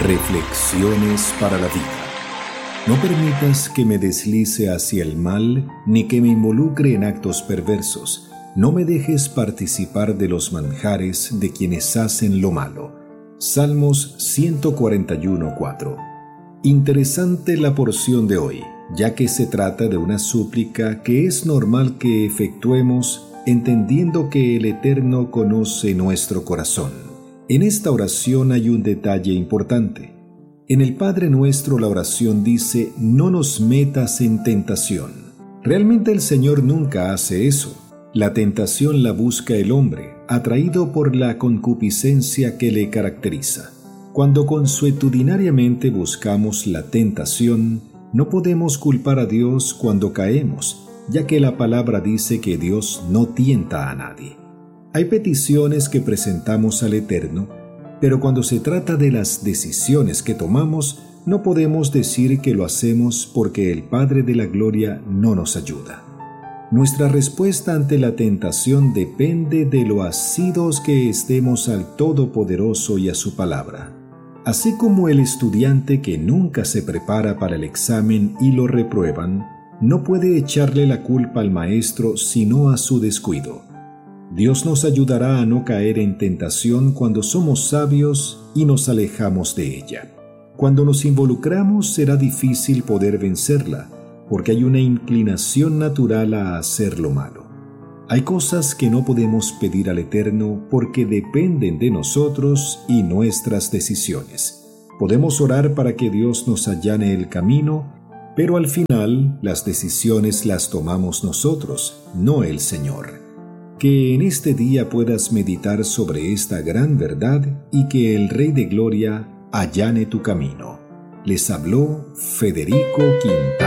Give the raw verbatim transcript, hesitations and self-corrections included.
Reflexiones para la vida. No permitas que me deslice hacia el mal, ni que me involucre en actos perversos. No me dejes participar de los manjares de quienes hacen lo malo. Salmos ciento cuarenta y uno, cuatro. Interesante la porción de hoy, ya que se trata de una súplica que es normal que efectuemos entendiendo que el Eterno conoce nuestro corazón. En esta oración hay un detalle importante. En el Padre Nuestro la oración dice: no nos metas en tentación. Realmente el Señor nunca hace eso. La tentación la busca el hombre, atraído por la concupiscencia que le caracteriza. Cuando consuetudinariamente buscamos la tentación, no podemos culpar a Dios cuando caemos, ya que la palabra dice que Dios no tienta a nadie. Hay peticiones que presentamos al Eterno, pero cuando se trata de las decisiones que tomamos, no podemos decir que lo hacemos porque el Padre de la Gloria no nos ayuda. Nuestra respuesta ante la tentación depende de lo asidos que estemos al Todopoderoso y a su palabra. Así como el estudiante que nunca se prepara para el examen y lo reprueban, no puede echarle la culpa al maestro sino a su descuido. Dios nos ayudará a no caer en tentación cuando somos sabios y nos alejamos de ella. Cuando nos involucramos será difícil poder vencerla, porque hay una inclinación natural a hacer lo malo. Hay cosas que no podemos pedir al Eterno porque dependen de nosotros y nuestras decisiones. Podemos orar para que Dios nos allane el camino, pero al final las decisiones las tomamos nosotros, no el Señor. Que en este día puedas meditar sobre esta gran verdad y que el Rey de Gloria allane tu camino. Les habló Federico Quintana.